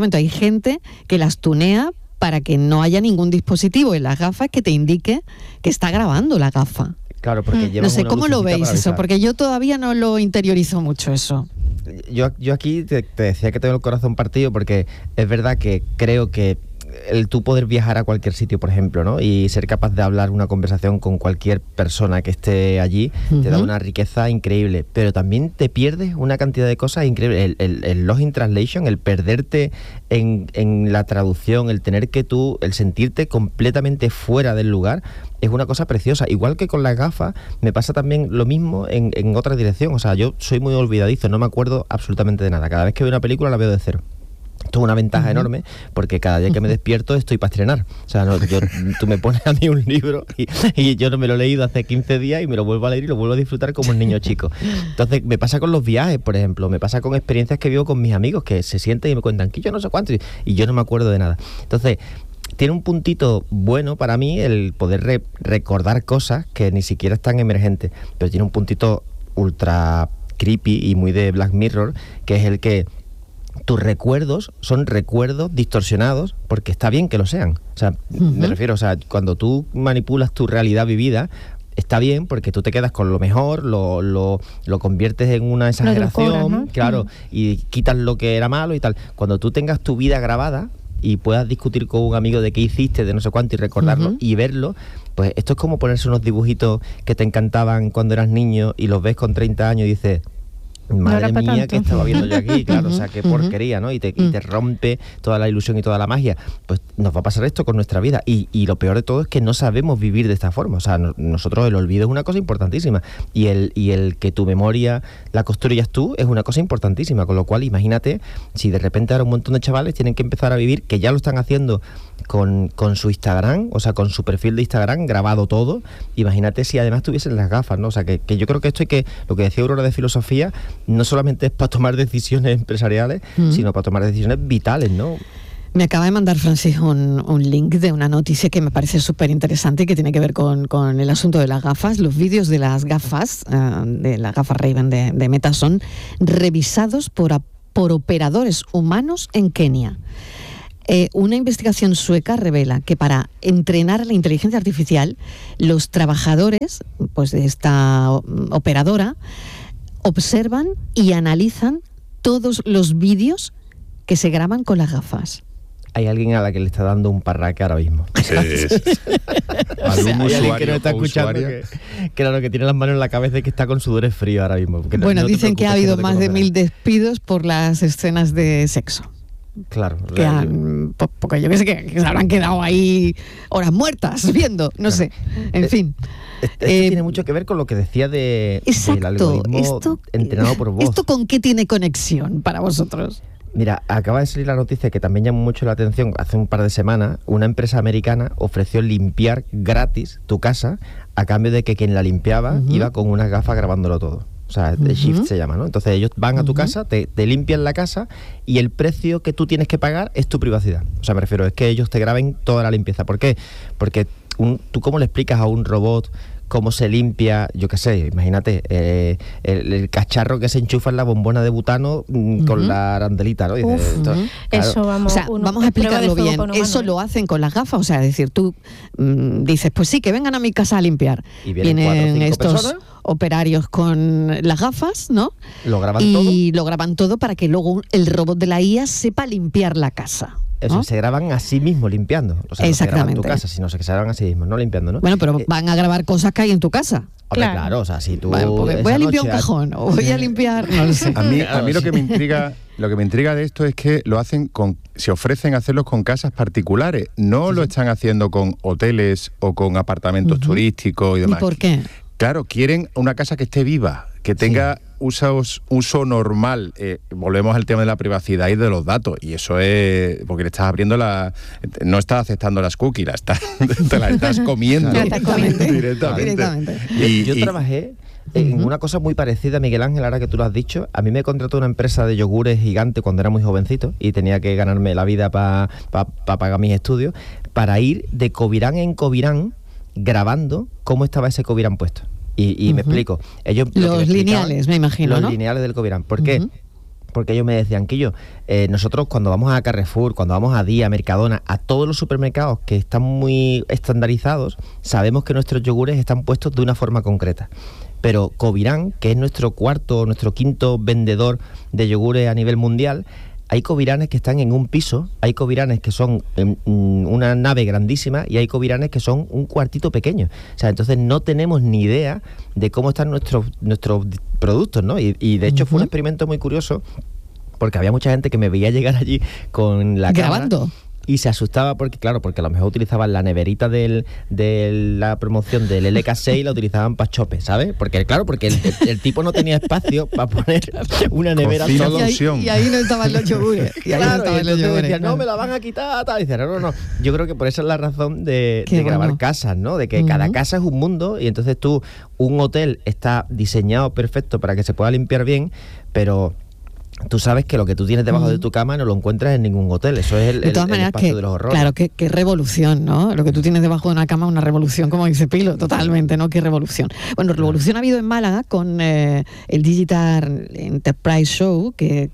que las tunea para que no haya ningún dispositivo en las gafas que te indique que está grabando la gafa. Claro, porque no sé, ¿cómo lo veis eso? Porque yo todavía no lo interiorizo mucho eso. Yo aquí te decía que tengo el corazón partido porque es verdad que creo que el tú poder viajar a cualquier sitio, por ejemplo, ¿no? Y ser capaz de hablar una conversación con cualquier persona que esté allí, te da una riqueza increíble, pero también te pierdes una cantidad de cosas increíbles. El lost in translation, el perderte en la traducción, el tener que el sentirte completamente fuera del lugar, es una cosa preciosa. Igual que con las gafas, me pasa también lo mismo en otra dirección. O sea, yo soy muy olvidadizo, no me acuerdo absolutamente de nada. Cada vez que veo una película la veo de cero. Esto es una ventaja enorme porque cada día que me despierto estoy para estrenar. O sea, tú me pones a mí un libro y yo no me lo he leído hace 15 días y me lo vuelvo a leer y lo vuelvo a disfrutar como un niño chico. Entonces me pasa con los viajes, por ejemplo, me pasa con experiencias que vivo con mis amigos que se sienten y me cuentan que yo no sé cuánto y yo no me acuerdo de nada. Entonces tiene un puntito bueno para mí el poder recordar cosas que ni siquiera están emergentes, pero tiene un puntito ultra creepy y muy de Black Mirror, que es el que tus recuerdos son recuerdos distorsionados, porque está bien que lo sean. O sea, me refiero, o sea, cuando tú manipulas tu realidad vivida, está bien porque tú te quedas con lo mejor, lo conviertes en una exageración, ¿no? Claro, y quitas lo que era malo y tal. Cuando tú tengas tu vida grabada y puedas discutir con un amigo de qué hiciste, de no sé cuánto y recordarlo y verlo, Pues esto es como ponerse unos dibujitos que te encantaban cuando eras niño y los ves con 30 años y dices... Madre mía, que estaba viendo yo aquí, claro, o sea, qué porquería, ¿no? Y te rompe toda la ilusión y toda la magia. Pues nos va a pasar esto con nuestra vida. Y lo peor de todo es que no sabemos vivir de esta forma. O sea, nosotros el olvido es una cosa importantísima. Y el que tu memoria la construyas tú es una cosa importantísima. Con lo cual, imagínate si de repente ahora un montón de chavales tienen que empezar a vivir, que ya lo están haciendo con su Instagram, o sea, con su perfil de Instagram grabado todo. Imagínate si además tuviesen las gafas, ¿no? O sea, que yo creo que esto hay que, lo que decía Aurora de filosofía, no solamente es para tomar decisiones empresariales, sino para tomar decisiones vitales, ¿no? Me acaba de mandar Francis un link de una noticia que me parece súper interesante, que tiene que ver con el asunto de las gafas. Los vídeos de las gafas, de las gafas Ray-Ban de Meta, son revisados por operadores humanos en Kenia. Una investigación sueca revela que para entrenar la inteligencia artificial, los trabajadores, pues, de esta operadora observan y analizan todos los vídeos que se graban con las gafas. Hay alguien a la que le está dando un parraque ahora mismo. Sí. Algún usuario que no está escuchando que tiene las manos en la cabeza y que está con sudores fríos ahora mismo. Bueno, dicen que ha habido más de 1000 despidos por las escenas de sexo. Claro. Porque yo que sé que se habrán quedado ahí horas muertas viendo, no sé. En fin. Esto tiene mucho que ver con lo que decía del algoritmo entrenado por voz. ¿Esto con qué tiene conexión para vosotros? Mira, acaba de salir la noticia que también llamó mucho la atención. Hace un par de semanas, una empresa americana ofreció limpiar gratis tu casa a cambio de que quien la limpiaba iba con unas gafas grabándolo todo. O sea, de Shift se llama, ¿no? Entonces ellos van a tu casa, te limpian la casa y el precio que tú tienes que pagar es tu privacidad. O sea, me refiero, es que ellos te graben toda la limpieza. ¿Por qué? Porque tú cómo le explicas a un robot cómo se limpia, yo qué sé, imagínate, el cacharro que se enchufa en la bombona de butano con la arandelita, ¿no? Eso vamos, o sea, vamos a explicarlo bien. Eso lo hacen con las gafas, o sea, es decir, tú dices, pues sí, que vengan a mi casa a limpiar. Y vienen estos personas, operarios con las gafas, ¿no? Lo graban lo graban todo para que luego el robot de la IA sepa limpiar la casa. Eso, se graban a sí mismos limpiando. O sea, exactamente. No se graban en tu casa, sino que se graban a sí mismos, no limpiando, ¿no? Bueno, pero van a grabar cosas que hay en tu casa. Claro, o sea, si tú... Bueno, voy a limpiar un cajón, o voy a limpiar... No lo sé. A mí lo que me intriga... Lo que me intriga de esto es que lo hacen se ofrecen a hacerlos con casas particulares, no lo están haciendo con hoteles o con apartamentos turísticos y demás. ¿Y por qué? Claro, quieren una casa que esté viva, que tenga uso normal. Volvemos al tema de la privacidad y de los datos, y eso es porque le estás abriendo no estás aceptando las cookies, te las estás comiendo directamente. Yo trabajé en una cosa muy parecida, Miguel Ángel, ahora que tú lo has dicho. A mí me contrató una empresa de yogures gigante cuando era muy jovencito y tenía que ganarme la vida para pagar mis estudios, para ir de Covirán en Covirán grabando cómo estaba ese Covirán puesto. Y me explico. Los lineales, me imagino, los ¿no? lineales del Covirán. ¿Por qué? Porque ellos me decían, Quillo, nosotros cuando vamos a Carrefour, cuando vamos a Día, Mercadona, a todos los supermercados que están muy estandarizados, sabemos que nuestros yogures están puestos de una forma concreta. Pero Covirán, que es nuestro quinto vendedor de yogures a nivel mundial, hay Coviranes que están en un piso, hay Coviranes que son una nave grandísima y hay Coviranes que son un cuartito pequeño. O sea, entonces no tenemos ni idea de cómo están nuestros productos, ¿no? Y de hecho fue un experimento muy curioso porque había mucha gente que me veía llegar allí con la cámara grabando. Y se asustaba porque a lo mejor utilizaban la neverita de la promoción del LK6 y la utilizaban para chope, ¿sabes? Porque el tipo no tenía espacio para poner una nevera solo. Y ahí no estaban los yogures. Decían, no, me la van a quitar, tal. Y decían, no. Yo creo que por esa es la razón de grabar casas, ¿no? De que cada casa es un mundo y entonces un hotel está diseñado perfecto para que se pueda limpiar bien, pero... Tú sabes que lo que tú tienes debajo de tu cama no lo encuentras en ningún hotel. Eso es el espacio de los horrores. Claro, qué revolución, ¿no? Lo que tú tienes debajo de una cama es una revolución, como dice Pilo, totalmente, ¿no? Qué revolución. Bueno, revolución ha habido en Málaga con el Digital Enterprise Show, que,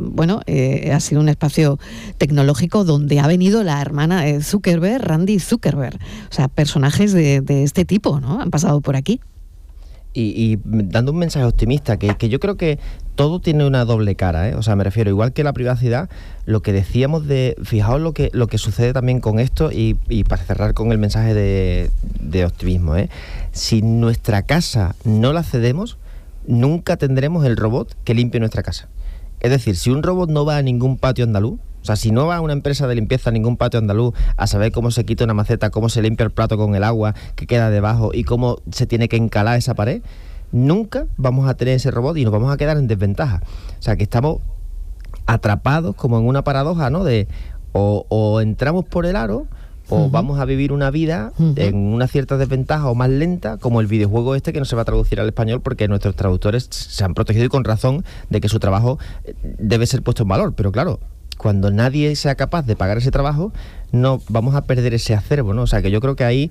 ha sido un espacio tecnológico donde ha venido la hermana de Zuckerberg, Randy Zuckerberg. O sea, personajes de este tipo, ¿no? Han pasado por aquí. y dando un mensaje optimista, que yo creo que todo tiene una doble cara, ¿eh? O sea, me refiero, igual que la privacidad, lo que decíamos fijaos lo que sucede también con esto, y para cerrar con el mensaje de optimismo, ¿eh? Si nuestra casa no la cedemos, nunca tendremos el robot que limpie nuestra casa. Es decir, si un robot no va a ningún patio andaluz, o sea, si no va a una empresa de limpieza a ningún patio andaluz a saber cómo se quita una maceta, cómo se limpia el plato con el agua que queda debajo y cómo se tiene que encalar esa pared, nunca vamos a tener ese robot y nos vamos a quedar en desventaja. O sea, que estamos atrapados como en una paradoja, ¿no? De o entramos por el aro o vamos a vivir una vida en una cierta desventaja o más lenta, como el videojuego este que no se va a traducir al español porque nuestros traductores se han protegido y con razón de que su trabajo debe ser puesto en valor. Pero claro, cuando nadie sea capaz de pagar ese trabajo, no vamos a perder ese acervo, ¿no? O sea, que yo creo que ahí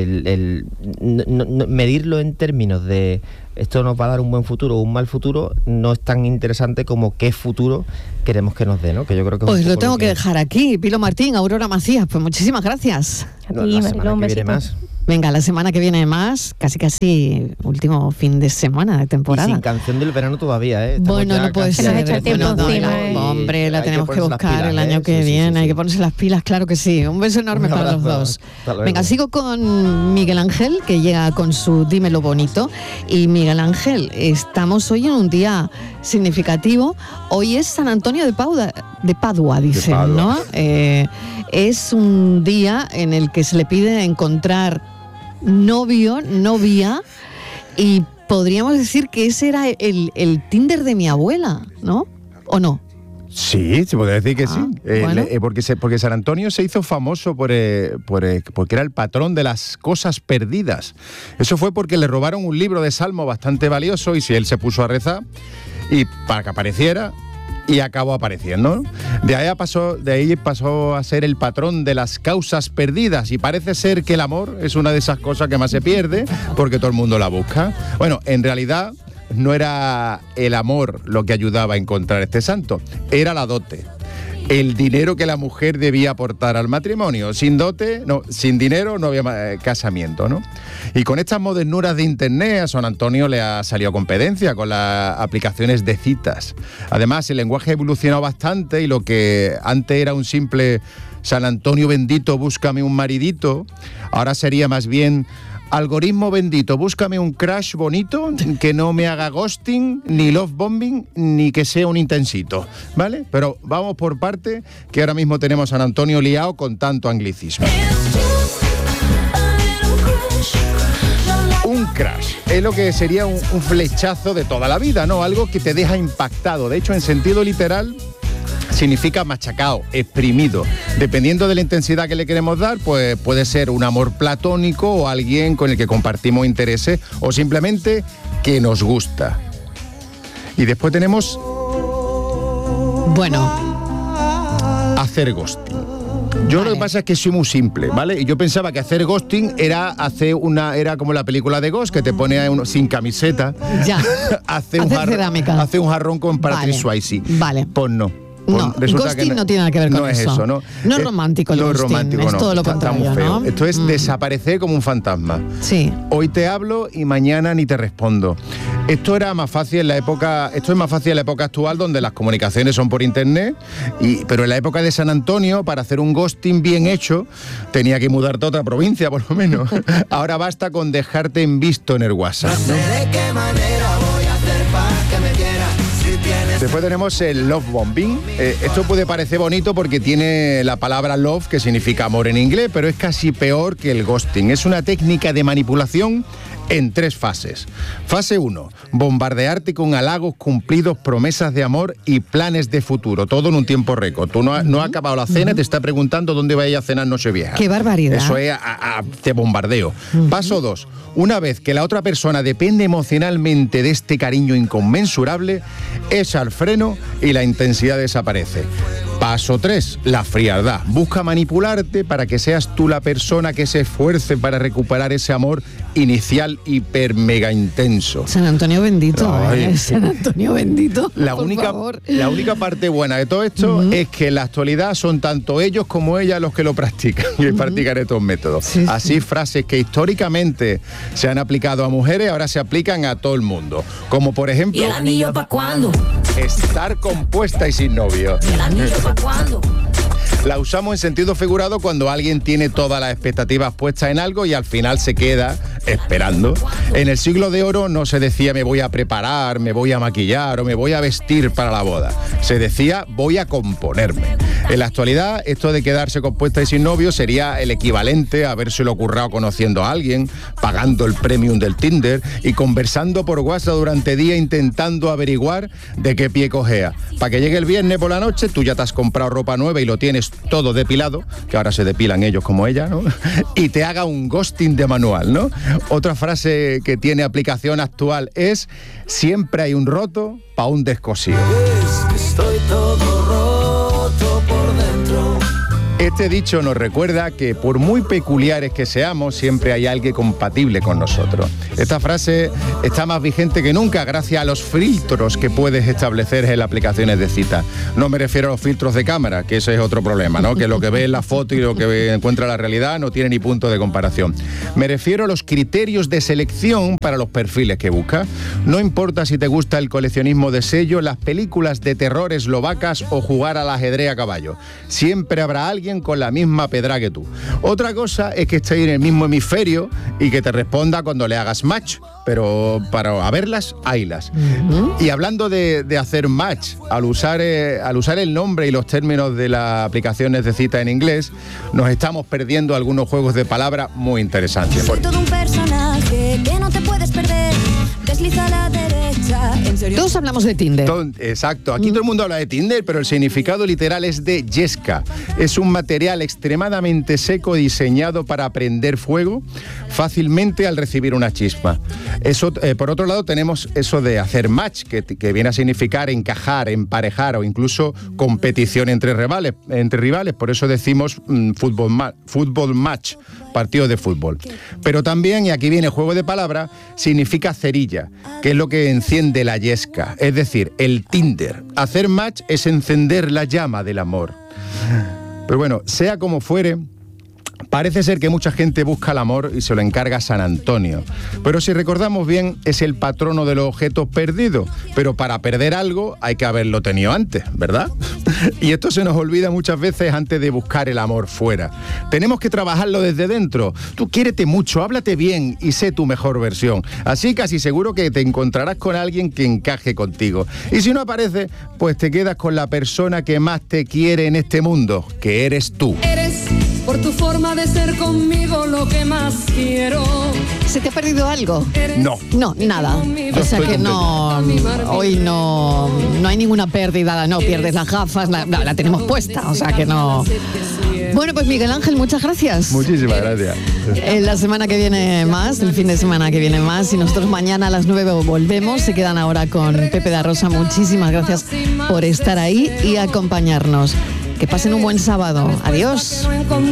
medirlo en términos de esto nos va a dar un buen futuro o un mal futuro no es tan interesante como qué futuro queremos que nos dé, ¿no? Que yo creo que pues lo tengo que dejar aquí. Pilo Martín, Aurora Macías, pues muchísimas gracias. La semana que viene más. Venga, la semana que viene más, casi último fin de semana de temporada. Y sin canción del verano todavía, ¿eh? Bueno, no puede ser. Hombre, la tenemos que buscar el año que viene. Hay que ponerse las pilas, claro que sí. Un beso enorme para los dos. Venga, sigo con Miguel Ángel, que llega con su Dímelo Bonito. Y Miguel Ángel, estamos hoy en un día significativo. Hoy es San Antonio de Padua, dicen, ¿no? Es un día en el que se le pide encontrar novio, novia, y podríamos decir que ese era el Tinder de mi abuela, ¿no? ¿O no? Sí, se podría decir que sí. Bueno. Porque San Antonio se hizo famoso porque era el patrón de las cosas perdidas. Eso fue porque le robaron un libro de salmo bastante valioso y si él se puso a rezar y para que apareciera, y acabó apareciendo. De ahí pasó a ser el patrón de las causas perdidas y parece ser que el amor es una de esas cosas que más se pierde porque todo el mundo la busca. Bueno, en realidad no era el amor lo que ayudaba a encontrar este santo, era la dote. El dinero que la mujer debía aportar al matrimonio. Sin dote, no, sin dinero no había casamiento, ¿no? Y con estas modernuras de internet a San Antonio le ha salido competencia con las aplicaciones de citas. Además, el lenguaje ha evolucionado bastante y lo que antes era un simple San Antonio bendito, búscame un maridito, ahora sería más bien algoritmo bendito, búscame un crush bonito que no me haga ghosting, ni love bombing, ni que sea un intensito, ¿vale? Pero vamos por parte, que ahora mismo tenemos a San Antonio liado con tanto anglicismo. Un crush es lo que sería un flechazo de toda la vida, ¿no? Algo que te deja impactado. De hecho, en sentido literal, significa machacado, exprimido. Dependiendo de la intensidad que le queremos dar, pues puede ser un amor platónico o alguien con el que compartimos intereses o simplemente que nos gusta. Y después tenemos... hacer ghosting. Yo lo que pasa es que soy muy simple, ¿vale? Y yo pensaba que hacer ghosting era como la película de Ghost, que te pone sin camiseta. Ya. hace un jarrón con Patrick Swayze. Vale. Pues no. No, ghosting no tiene nada que ver con eso. No es eso, ¿no? No es romántico el ghosting, romántico, es todo lo contrario, está muy feo. ¿no? Esto es desaparecer como un fantasma. Sí. Hoy te hablo y mañana ni te respondo. Esto es más fácil en la época actual, donde las comunicaciones son por internet, pero en la época de San Antonio, para hacer un ghosting bien hecho, tenía que mudarte a otra provincia, por lo menos. Ahora basta con dejarte en visto en el WhatsApp, ¿no? ¿De qué manera voy a hacer para que me quieras? Después tenemos el love bombing. Esto puede parecer bonito porque tiene la palabra love, que significa amor en inglés, pero es casi peor que el ghosting. Es una técnica de manipulación en 3 fases. Fase 1, bombardearte con halagos cumplidos, promesas de amor y planes de futuro, todo en un tiempo récord. Tú no has acabado la cena, te está preguntando dónde vais a cenar Nochevieja. ¡Qué barbaridad! Eso es te bombardeo. Paso 2, una vez que la otra persona depende emocionalmente de este cariño inconmensurable, echa el freno y la intensidad desaparece. Paso 3, la frialdad. Busca manipularte para que seas tú la persona que se esfuerce para recuperar ese amor inicial hiper mega intenso. San Antonio bendito, San Antonio bendito. La única parte buena de todo esto es que en la actualidad son tanto ellos como ellas los que lo practican y practican estos métodos. Sí, así, frases que históricamente se han aplicado a mujeres ahora se aplican a todo el mundo. Como por ejemplo, ¿y el anillo pa' cuándo? Estar compuesta y sin novio. ¿Y el anillo pa' cuándo? La usamos en sentido figurado cuando alguien tiene todas las expectativas puestas en algo y al final se queda esperando. En el siglo de oro no se decía me voy a preparar, me voy a maquillar o me voy a vestir para la boda. Se decía voy a componerme. En la actualidad, esto de quedarse compuesta y sin novio sería el equivalente a habérselo currado conociendo a alguien, pagando el premium del Tinder y conversando por WhatsApp durante día intentando averiguar de qué pie cojea. Para que llegue el viernes por la noche, tú ya te has comprado ropa nueva y lo tienes todo depilado, que ahora se depilan ellos como ella, ¿no? Y te haga un ghosting de manual, ¿no? Otra frase que tiene aplicación actual es siempre hay un roto para un descosido. Es que estoy todo roto por dentro. Este dicho nos recuerda que por muy peculiares que seamos, siempre hay alguien compatible con nosotros. Esta frase está más vigente que nunca gracias a los filtros que puedes establecer en las aplicaciones de cita. No me refiero a los filtros de cámara, que ese es otro problema, ¿no? Que lo que ve en la foto y lo que encuentra en la realidad no tiene ni punto de comparación. Me refiero a los criterios de selección para los perfiles que buscas. No importa si te gusta el coleccionismo de sellos, las películas de terror eslovacas o jugar al ajedrez a caballo. Siempre habrá alguien con la misma pedra que tú. Otra cosa es que esté en el mismo hemisferio y que te responda cuando le hagas match, pero para verlas, haylas. Y hablando de hacer match, al usar el nombre y los términos de las aplicaciones de cita en inglés, nos estamos perdiendo algunos juegos de palabras muy interesantes. Soy todo un personaje que no te puedes perder. Desliza a la derecha. ¿En serio? Todos hablamos de Tinder. Exacto. Aquí todo el mundo habla de Tinder, pero el significado literal es de yesca. Es un material extremadamente seco diseñado para prender fuego fácilmente al recibir una chispa. Eso, por otro lado, tenemos eso de hacer match, que viene a significar encajar, emparejar o incluso competición entre rivales. Por eso decimos fútbol match, partido de fútbol. Pero también, y aquí viene juego de palabras, significa cerilla, que es lo que enciende la yesca, es decir, el Tinder. Hacer match es encender la llama del amor. Pero bueno, sea como fuere, parece ser que mucha gente busca el amor y se lo encarga a San Antonio. Pero si recordamos bien, es el patrono de los objetos perdidos. Pero para perder algo hay que haberlo tenido antes, ¿verdad? Y esto se nos olvida muchas veces antes de buscar el amor fuera. Tenemos que trabajarlo desde dentro. Tú quiérete mucho, háblate bien y sé tu mejor versión. Así casi seguro que te encontrarás con alguien que encaje contigo. Y si no aparece, pues te quedas con la persona que más te quiere en este mundo, que eres tú. Eres por tu forma de ser conmigo lo que más quiero. ¿Se te ha perdido algo? No. No, nada. O sea que no, hoy no hay ninguna pérdida, no pierdes las gafas, la tenemos puesta, o sea que no. Bueno, pues Miguel Ángel, muchas gracias. Muchísimas gracias. La semana que viene más, el fin de semana que viene más, y nosotros mañana a las 9 volvemos. Se quedan ahora con Pepe da Rosa. Muchísimas gracias por estar ahí y acompañarnos. Que pasen un buen sábado. Adiós.